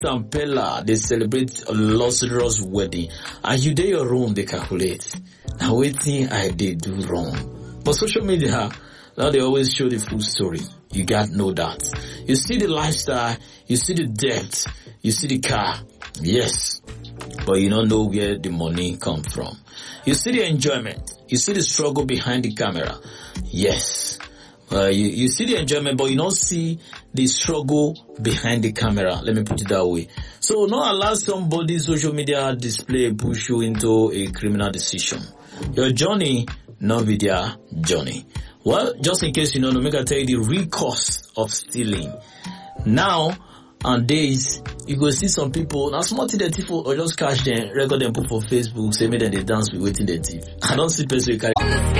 and Pella, they celebrate a lustrous wedding. And you dey your room, they calculate. Now waiting, I did do wrong. But social media, now they always show the full story. You got know that. You see the lifestyle, you see the debt, you see the car. Yes. But you don't know where the money come from. You see the enjoyment. You see the struggle behind the camera. Yes. You see the enjoyment, but you don't see the struggle behind the camera. Let me put it that way. So not allow somebody's social media display push you into a criminal decision. Your journey, not be their journey. Well, just in case you don't know, make I tell you the real cost of stealing. Now, and days, you go see some people, now small thing the thief or just catch them, record them, put for Facebook, say make them they dance with waiting the thief. I don't see person carry